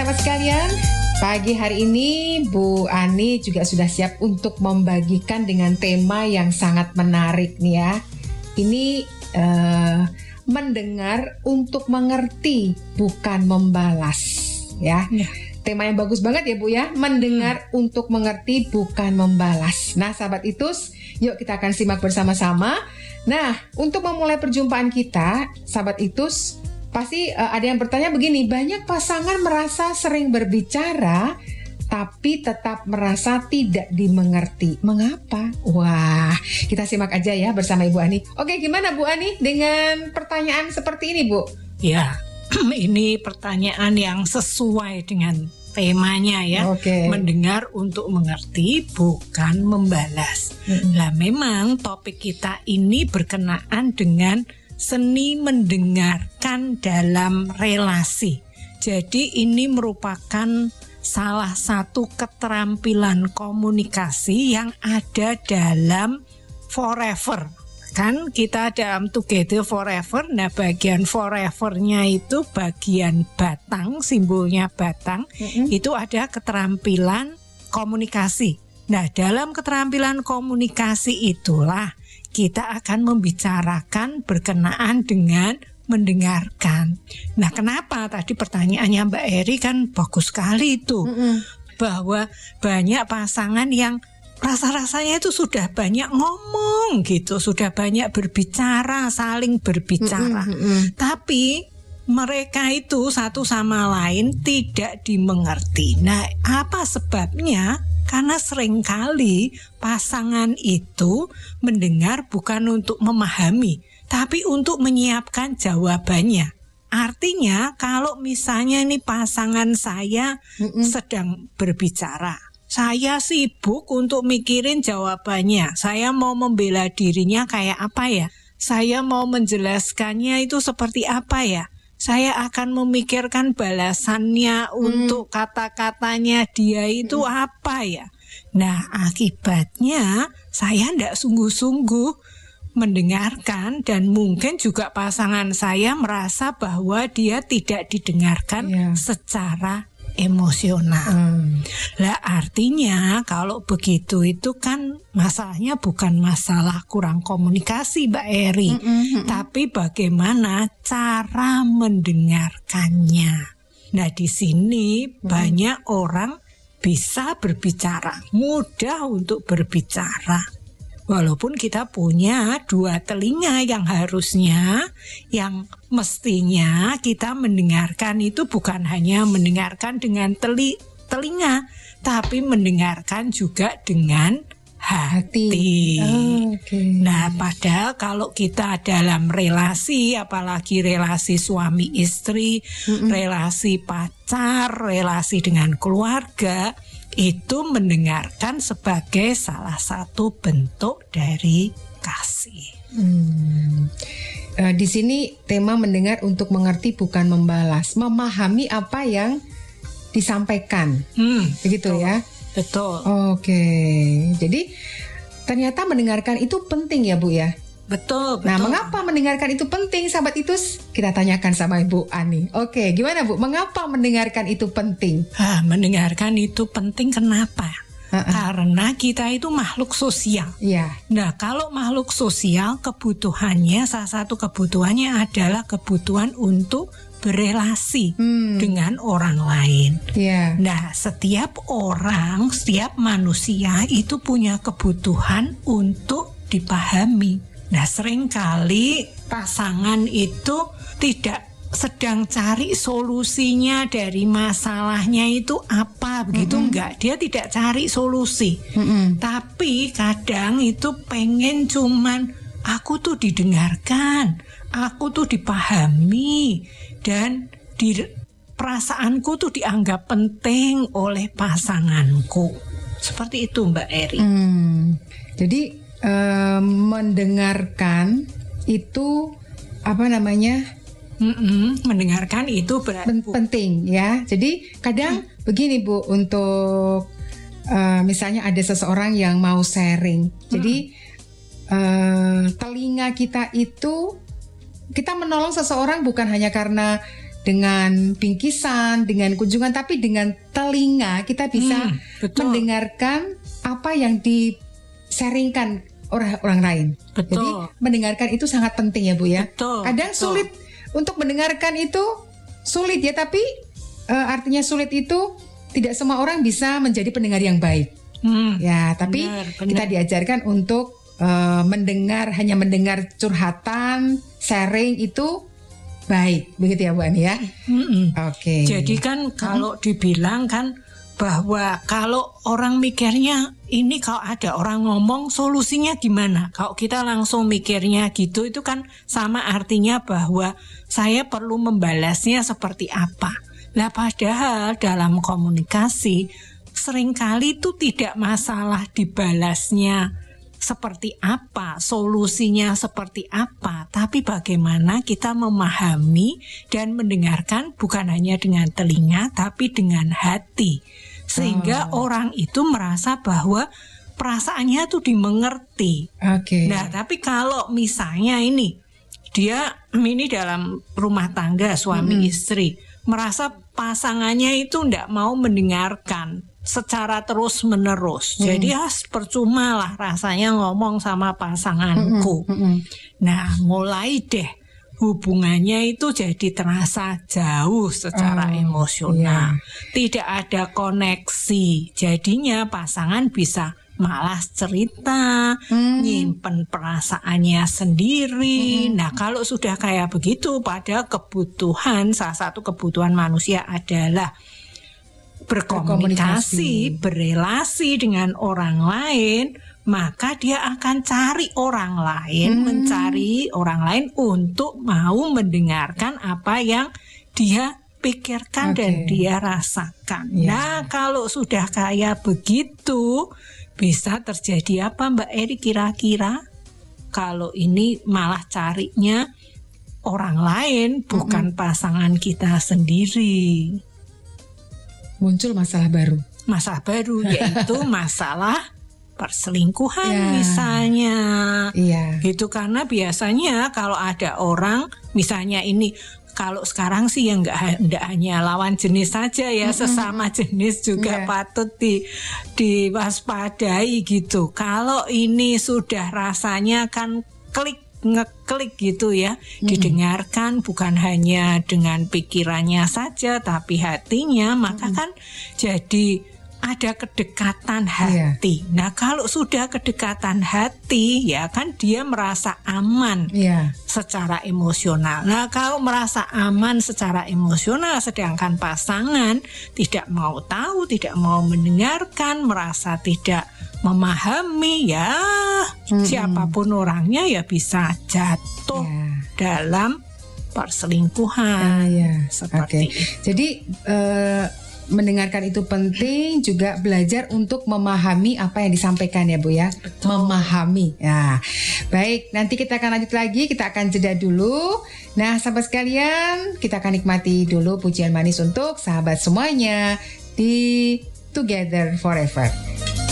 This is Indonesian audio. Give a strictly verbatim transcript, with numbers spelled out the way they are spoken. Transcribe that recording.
sahabat sekalian, pagi hari ini Bu Ani juga sudah siap untuk membagikan dengan tema yang sangat menarik nih ya. Ini uh, mendengar untuk mengerti, bukan membalas ya. ya. Tema yang bagus banget ya Bu ya, mendengar hmm. untuk mengerti, bukan membalas. Nah sahabat Itus, yuk kita akan simak bersama-sama. Nah untuk memulai perjumpaan kita, sahabat Itus, pasti uh, ada yang bertanya begini, banyak pasangan merasa sering berbicara tapi tetap merasa tidak dimengerti. Mengapa? Wah, kita simak aja ya bersama Ibu Ani. Oke, gimana Bu Ani dengan pertanyaan seperti ini Bu? Ya, ini pertanyaan yang sesuai dengan temanya ya. Okay. Mendengar untuk mengerti, bukan membalas. Mm-hmm. Nah, memang topik kita ini berkenaan dengan seni mendengarkan dalam relasi. Jadi ini merupakan salah satu keterampilan komunikasi yang ada dalam Forever. Kan kita dalam Together Forever. Nah bagian forevernya itu bagian batang, simbolnya batang, mm-hmm. itu ada keterampilan komunikasi. Nah dalam keterampilan komunikasi itulah kita akan membicarakan berkenaan dengan mendengarkan. Nah kenapa tadi pertanyaannya Mbak Eri kan bagus sekali itu, mm-hmm. bahwa banyak pasangan yang rasa-rasanya itu sudah banyak ngomong gitu, sudah banyak berbicara, saling berbicara, mm-hmm. tapi mereka itu satu sama lain tidak dimengerti. Nah apa sebabnya? Karena seringkali pasangan itu mendengar bukan untuk memahami, tapi untuk menyiapkan jawabannya. Artinya kalau misalnya ini pasangan saya Mm-mm. sedang berbicara, saya sibuk untuk mikirin jawabannya. Saya mau membela dirinya kayak apa ya? Saya mau menjelaskannya itu seperti apa ya? Saya akan memikirkan balasannya hmm. untuk kata-katanya dia itu hmm. apa ya. Nah akibatnya saya tidak sungguh-sungguh mendengarkan, dan mungkin juga pasangan saya merasa bahwa dia tidak didengarkan yeah. secara emosional. Hmm. Lah artinya kalau begitu itu kan masalahnya bukan masalah kurang komunikasi Mbak Eri, mm -mm. tapi bagaimana cara mendengarkannya. Nah di sini mm. banyak orang bisa berbicara, mudah untuk berbicara. Walaupun kita punya dua telinga yang harusnya, yang mestinya kita mendengarkan itu bukan hanya mendengarkan dengan teli, telinga, tapi mendengarkan juga dengan hati. hati. Oh, okay. Nah, padahal kalau kita dalam relasi, apalagi relasi suami istri, mm-mm. relasi pacar, relasi dengan keluarga, itu mendengarkan sebagai salah satu bentuk dari kasih. Hmm. Uh, di sini tema mendengar untuk mengerti bukan membalas, memahami apa yang disampaikan, hmm, begitu betul. ya? Betul. Oke, jadi ternyata mendengarkan itu penting ya Bu ya? Betul, betul. Nah, mengapa mendengarkan itu penting, sahabat Itus? Kita tanyakan sama Ibu Ani. Oke, gimana Bu? Mengapa mendengarkan itu penting? Ah, mendengarkan itu penting kenapa? Uh-uh. Karena kita itu makhluk sosial. Yeah. Nah, kalau makhluk sosial, kebutuhannya, salah satu kebutuhannya adalah kebutuhan untuk berelasi hmm. dengan orang lain. Yeah. Nah, setiap orang, setiap manusia itu punya kebutuhan untuk dipahami. Nah, seringkali pasangan itu tidak sedang cari solusinya dari masalahnya itu apa, begitu mm-hmm. enggak, dia tidak cari solusi. Mm-hmm. Tapi kadang itu pengen cuman aku tuh didengarkan, aku tuh dipahami, dan di, perasaanku tuh dianggap penting oleh pasanganku. Seperti itu Mbak Eri. Hmm. Jadi Um, mendengarkan itu apa namanya? Mm-mm, mendengarkan itu berarti penting ya. Jadi kadang mm. begini Bu, untuk uh, misalnya ada seseorang yang mau sharing. Jadi mm. uh, telinga kita itu, kita menolong seseorang bukan hanya karena dengan bingkisan, dengan kunjungan, tapi dengan telinga kita bisa hmm, mendengarkan apa yang di-sharingkan orang orang lain. Betul. Jadi mendengarkan itu sangat penting ya Bu ya. Betul, Kadang betul. sulit untuk mendengarkan itu sulit ya, tapi uh, artinya sulit itu tidak semua orang bisa menjadi pendengar yang baik. Hmm, ya, tapi benar, benar. Kita diajarkan untuk uh, mendengar, hanya mendengar curhatan, sharing itu baik, begitu ya Bu Ani ya. Hmm. Oke. Okay. Jadi kan kalau hmm. dibilang kan bahwa kalau orang mikirnya ini kalau ada orang ngomong solusinya gimana? Kalau kita langsung mikirnya gitu itu kan sama artinya bahwa saya perlu membalasnya seperti apa. Lah padahal dalam komunikasi seringkali itu tidak masalah dibalasnya seperti apa, solusinya seperti apa, tapi bagaimana kita memahami dan mendengarkan bukan hanya dengan telinga tapi dengan hati. Sehingga oh. orang itu merasa bahwa perasaannya tuh dimengerti. Oke. Okay. Nah, tapi kalau misalnya ini dia ini dalam rumah tangga suami mm-hmm. istri merasa pasangannya itu tidak mau mendengarkan secara terus menerus. Hmm. Jadi ya percuma lah rasanya ngomong sama pasanganku. Hmm, hmm, hmm. Nah, mulai deh hubungannya itu jadi terasa jauh secara oh, emosional. Iya. Tidak ada koneksi. Jadinya pasangan bisa malas cerita, hmm. nyimpen perasaannya sendiri. Hmm. Nah, kalau sudah kayak begitu, pada kebutuhan, salah satu kebutuhan manusia adalah berkomunikasi, berrelasi dengan orang lain, maka dia akan cari orang lain, hmm. mencari orang lain untuk mau mendengarkan apa yang dia pikirkan okay. dan dia rasakan. Yeah. Nah, kalau sudah kayak begitu, bisa terjadi apa Mbak Eri kira-kira? Kalau ini malah carinya orang lain, bukan mm-hmm. pasangan kita sendiri. Muncul masalah baru. Masalah baru yaitu masalah perselingkuhan ya. Misalnya. Iya. Gitu, karena biasanya kalau ada orang misalnya ini, kalau sekarang sih yang enggak enggak hanya lawan jenis saja ya, mm-hmm. sesama jenis juga yeah. patut di diwaspadai gitu. Kalau ini sudah rasanya kan klik ngeklik gitu ya, mm-hmm. didengarkan bukan hanya dengan pikirannya saja tapi hatinya, maka mm-hmm. kan jadi ada kedekatan hati. Yeah. Nah, kalau sudah kedekatan hati ya kan dia merasa aman yeah. secara emosional. Nah, kalau merasa aman secara emosional sedangkan pasangan tidak mau tahu, tidak mau mendengarkan, merasa tidak memahami, ya hmm. siapapun orangnya ya bisa jatuh yeah. dalam perselingkuhan. Uh, yeah. Seperti okay. itu. Jadi uh, mendengarkan itu penting, juga belajar untuk memahami apa yang disampaikan ya Bu ya. Betul. Memahami. Ya. Baik, nanti kita akan lanjut lagi, kita akan jeda dulu. Nah, sahabat sekalian, kita akan nikmati dulu pujian manis untuk sahabat semuanya di Together Forever.